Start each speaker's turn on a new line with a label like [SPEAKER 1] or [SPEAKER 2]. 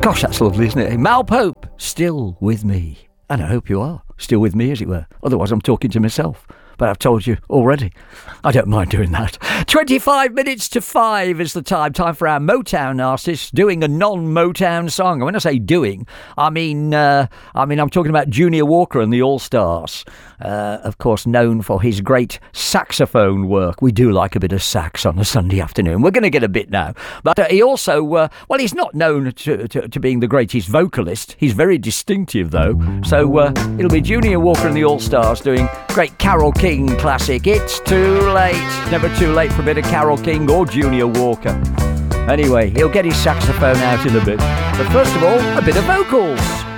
[SPEAKER 1] Gosh, that's lovely, isn't it? Mal Pope, Still With Me. And I hope you are still with me, as it were. Otherwise, I'm talking to myself. But I've told you already. I don't mind doing that. 25 minutes to 5 is the time. Time for our Motown artist doing a non-Motown song. And when I say doing, I mean I'm talking about Junior Walker and the All-Stars. Of course, known for his great saxophone work. We do like a bit of sax on a Sunday afternoon. We're going to get a bit now. But he also, he's not known to being the greatest vocalist. He's very distinctive, though. So it'll be Junior Walker and the All-Stars doing great Carole King classic. It's too late. Never too late for a bit of Carole King or Junior Walker. Anyway, he'll get his saxophone out in a bit. But first of all, a bit of vocals.